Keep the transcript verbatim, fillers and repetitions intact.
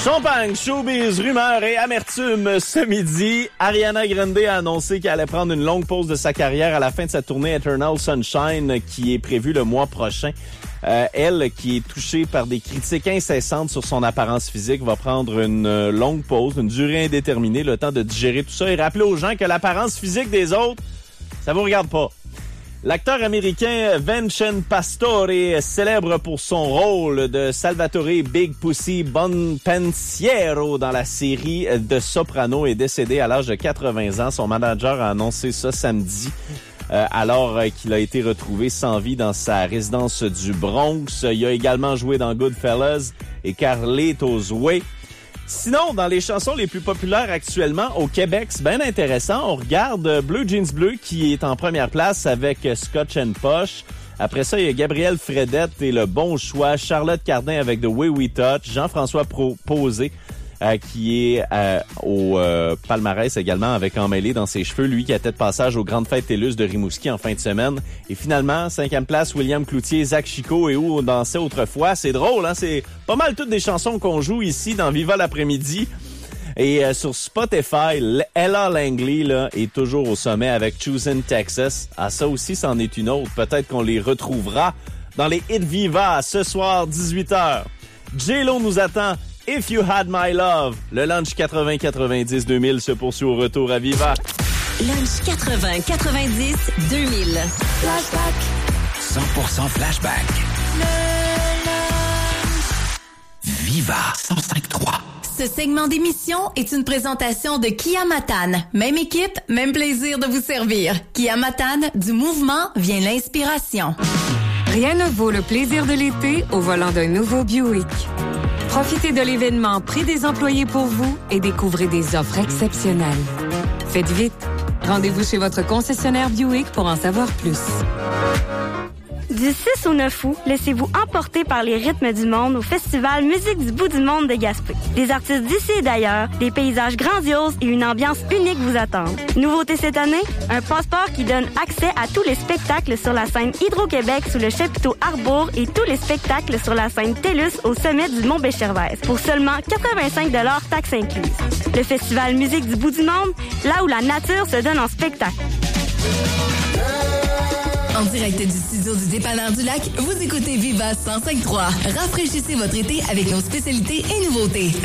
Champagne, showbiz, rumeurs et amertume ce midi. Ariana Grande a annoncé qu'elle allait prendre une longue pause de sa carrière à la fin de sa tournée Eternal Sunshine qui est prévue le mois prochain. Euh, elle, qui est touchée par des critiques incessantes sur son apparence physique, va prendre une euh, longue pause, une durée indéterminée, le temps de digérer tout ça et rappeler aux gens que l'apparence physique des autres, ça vous regarde pas. L'acteur américain Vincent Pastore, célèbre pour son rôle de Salvatore Big Pussy Bonpensiero dans la série de Soprano, est décédé à l'âge de quatre-vingts ans. Son manager a annoncé ça samedi, euh, alors euh, qu'il a été retrouvé sans vie dans sa résidence du Bronx. Il a également joué dans Goodfellas et Carlitos Way. Sinon, dans les chansons les plus populaires actuellement au Québec, c'est bien intéressant. On regarde Bleu Jeans Bleu qui est en première place avec Scotch and Posh. Après ça, il y a Gabrielle Fredette et Le Bon Choix, Charlotte Cardin avec The Way We Touch, Jean-François Pro- Posé euh, qui est euh, au euh, palmarès également avec Emmêlé dans ses cheveux, lui qui a tête passage aux Grandes Fêtes TELUS de Rimouski en fin de semaine. Et finalement, cinquième place, William Cloutier, Zach Chico et Où on dansait autrefois. C'est drôle, hein? C'est pas mal toutes des chansons qu'on joue ici dans Viva l'après-midi. Et euh, sur Spotify, Ella Langley là, est toujours au sommet avec Choosing Texas. Ah, ça aussi, c'en est une autre. Peut-être qu'on les retrouvera dans les hits Viva ce soir, dix-huit heures. J-Lo nous attend. If You Had My Love. Le lunch quatre-vingts quatre-vingt-dix deux mille se poursuit au retour à Viva. Lunch quatre-vingts quatre-vingt-dix deux mille. Flashback. cent pour cent flashback. Viva cent cinq trois. Ce segment d'émission est une présentation de Kia Matane. Même équipe, même plaisir de vous servir. Kia Matane, du mouvement vient l'inspiration. Rien ne vaut le plaisir de l'été au volant d'un nouveau Buick. Profitez de l'événement Prix des employés pour vous et découvrez des offres exceptionnelles. Faites vite. Rendez-vous chez votre concessionnaire Buick pour en savoir plus. Du six au neuf août, laissez-vous emporter par les rythmes du monde au festival Musique du bout du monde de Gaspé. Des artistes d'ici et d'ailleurs, des paysages grandioses et une ambiance unique vous attendent. Nouveauté cette année, un passeport qui donne accès à tous les spectacles sur la scène Hydro-Québec sous le chapiteau Arbour et tous les spectacles sur la scène TELUS au sommet du Mont Béchervaise pour seulement quatre-vingt-cinq dollars taxes incluses. Le festival Musique du bout du monde, là où la nature se donne en spectacle. En direct du studio du Dépanneur du Lac, vous écoutez Viva cent cinq trois. Rafraîchissez votre été avec nos spécialités et nouveautés.